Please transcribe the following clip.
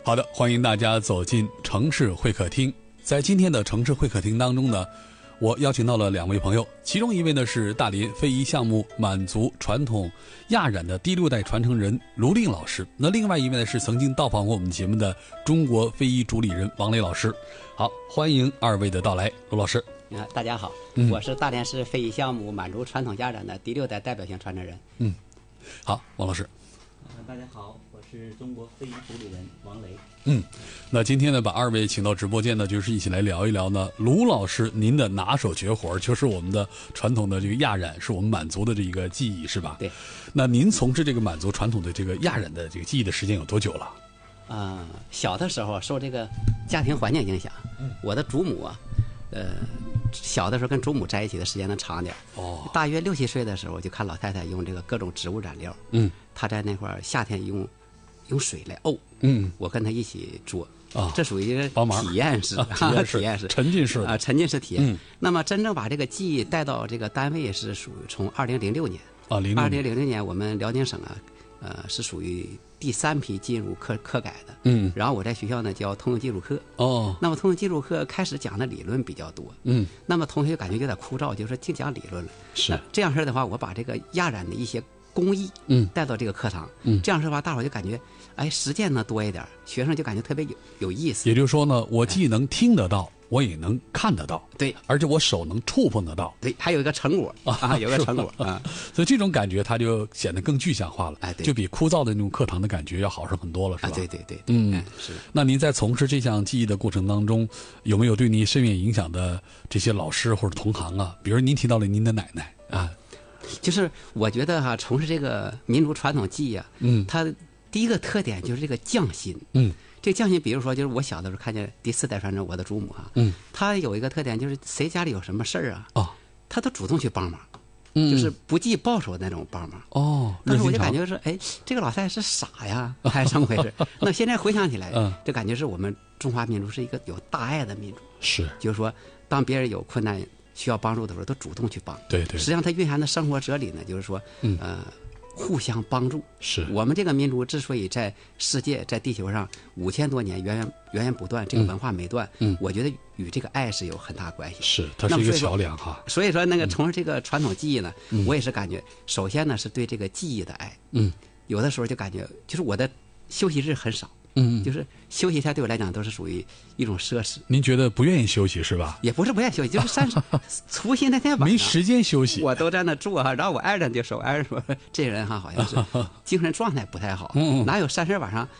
好的，欢迎大家走进城市会客厅。在今天的城市会客厅当中呢，我邀请到了2位朋友，其中一位呢是大连非遗项目满族传统亚染的第6代传承人卢令老师，那另外一位呢是曾经到访过我们节目的中国非遗主理人王雷老师。好，欢迎2位的到来。卢老师， 大家好，我是大连市非遗项目满族传统亚染的第6代代表性传承人。 好，王老师。 大家好，我是中国非遗主理人王雷。 那今天呢，把2位请到直播间呢，就是一起来聊一聊呢，卢老师您的拿手绝活，就是我们的传统的这个亚染，是我们满族的这个技艺，是吧？ 对。 那您从事这个满族传统的这个亚染的这个技艺的时间有多久了？ 小的时候受这个家庭环境影响，我的祖母小的时候跟祖母在一起的时间能长点。大约6、7岁的时候，就看老太太用这个各种植物染料。她在那块儿夏天用水来沤。我跟她一起做。这属于体验式，体验式， 沉浸式啊，沉浸式体验。那么真正把这个技艺带到这个单位是属于从2006年。2006年我们辽宁省是属于第3批进入课改的。然后我在学校呢教通用技术课。那么通用技术课开始讲的理论比较多。那么同学感觉有点枯燥，就是净讲理论了。 是这样式的话，我把这个亚染的一些工艺带到这个课堂。这样式的话，大伙就感觉实践呢多一点，学生就感觉特别有意思。 也就是说呢，我既能听得到，我也能看得到。 对， 而且我手能触碰得到。 对，还有一个成果有个成果所以这种感觉它就显得更具象化了。 对， 就比枯燥的那种课堂的感觉要好上很多了，是吧？ 对，是。 那您在从事这项技艺的过程当中，有没有对您深远影响的这些老师或者同行啊？比如您提到了您的奶奶啊。 就是我觉得从事这个民族传统技艺它第一个特点就是这个匠心。这个匠心，比如说就是我小的时候看见第4代传承我的祖母他有一个特点，就是谁家里有什么事儿他都主动去帮忙。就是不计报酬的那种帮忙。但是我就感觉说，这个老太太是傻呀，还是怎么回事？那现在回想起来，就感觉是我们中华民族是一个有大爱的民族。 是， 就是说，当别人有困难需要帮助的时候，都主动去帮。 对。 实际上，它蕴含的生活哲理呢，就是说，互相帮助。 是我们这个民族之所以在世界、在地球上5000多年源源不断，这个文化没断。我觉得与这个爱是有很大关系。 是，它是一个桥梁哈。 所以说，那个从事这个传统技艺呢，我也是感觉，首先呢是对这个技艺的爱。有的时候就感觉，就是我的休息日很少。就是休息一下对我来讲都是属于一种奢侈。您觉得不愿意休息是吧？也不是不愿意休息，就是除夕那天晚上没时间休息，我都在那做然后我爱人就说，爱人说这人好像是精神状态不太好，哪有30晚上